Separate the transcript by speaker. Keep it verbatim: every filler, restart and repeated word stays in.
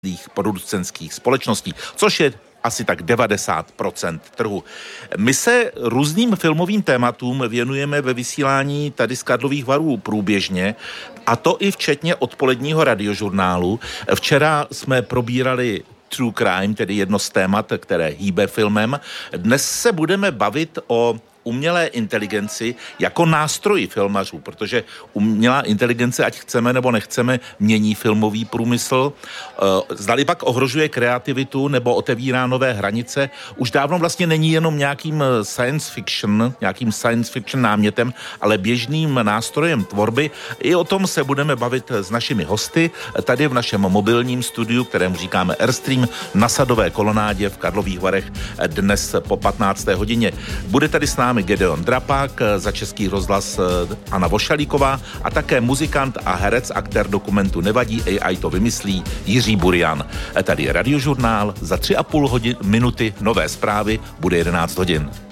Speaker 1: producentských společností, což je asi tak devadesát procent trhu. My se různým filmovým tématům věnujeme ve vysílání tady z Karlových Varů průběžně, a to i včetně odpoledního radiožurnálu. Včera jsme probírali True Crime, tedy jedno z témat, které hýbe filmem. Dnes se budeme bavit o umělé inteligenci jako nástroji filmařů, protože umělá inteligence, ať chceme nebo nechceme, mění filmový průmysl. Zdali pak ohrožuje kreativitu nebo otevírá nové hranice, už dávno vlastně není jenom nějakým science fiction, nějakým science fiction námětem, ale běžným nástrojem tvorby. I o tom se budeme bavit s našimi hosty tady v našem mobilním studiu, kterému říkáme Airstream, na Sadové kolonádě v Karlových Varech dnes po patnácté hodině. Bude tady s námi Gedeon Drapák, za Český rozhlas Anna Vošalíková a také muzikant a herec, aktér dokumentu Nevadí, A I to vymyslí, Jiří Burian. Tady je radiožurnál, za tři a půl hodin, minuty nové zprávy, bude jedenáct hodin.